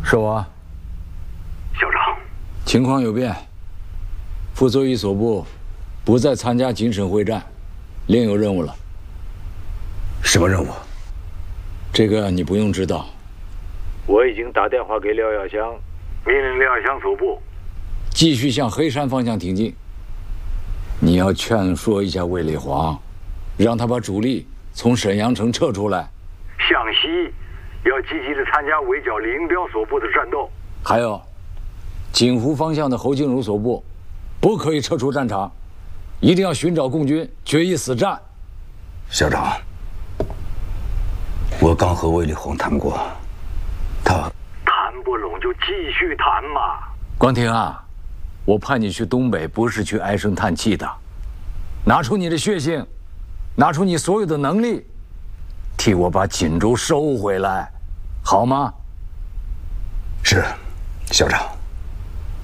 是我。 校长， 情况有变，傅作义所部不再参加锦省会战，另有任务了。 什么任务？ 这个你不用知道。 我已经打电话给廖耀湘， 命令廖耀湘所部继续向黑山方向挺进。你要劝说一下卫立煌，让他把主力从沈阳城撤出来。 向西要积极地参加围剿林彪所部的战斗。 还有，锦湖方向的侯静茹所部，不可以撤出战场，一定要寻找共军，决一死战。 校长，我刚和卫立煌谈过，他谈不拢就继续谈嘛。 关廷啊，我派你去东北不是去唉声叹气的，拿出你的血性，拿出你所有的能力，替我把锦州收回来，好吗？ 是，校长。